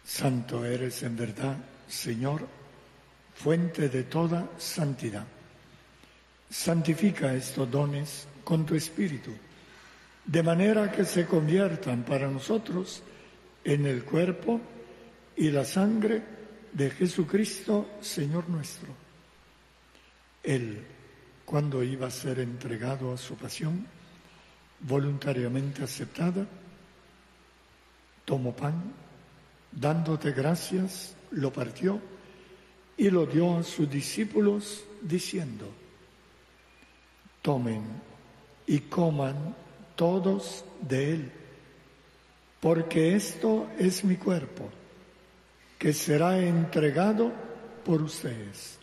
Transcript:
Santo eres en verdad, Señor, fuente de toda santidad. Santifica estos dones con tu Espíritu, de manera que se conviertan para nosotros en el cuerpo y la sangre de Jesucristo, Señor nuestro. Él, cuando iba a ser entregado a su pasión, voluntariamente aceptada, tomó pan, dándote gracias, lo partió y lo dio a sus discípulos, diciendo: tomen y coman todos de él, porque esto es mi cuerpo, que será entregado por ustedes.